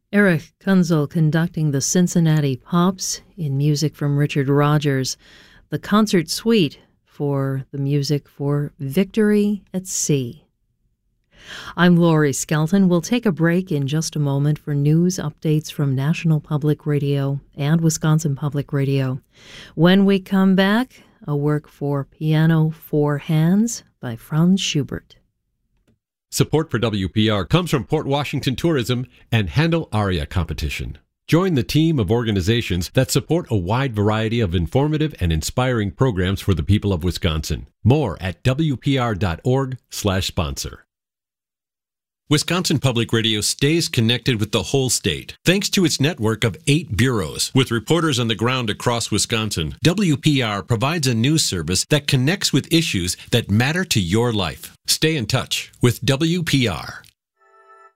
Eric Kunzel conducting the Cincinnati Pops in music from Richard Rodgers, the concert suite for the music for Victory at Sea. I'm Laurie Skelton. We'll take a break in just a moment for news updates from National Public Radio and Wisconsin Public Radio. When we come back, a work for piano four hands by Franz Schubert. Support for WPR comes from Port Washington Tourism and Handel Aria Competition. Join the team of organizations that support a wide variety of informative and inspiring programs for the people of Wisconsin. More at wpr.org/sponsor. Wisconsin Public Radio stays connected with the whole state. Thanks to its network of 8 bureaus with reporters on the ground across Wisconsin, WPR provides a news service that connects with issues that matter to your life. Stay in touch with WPR.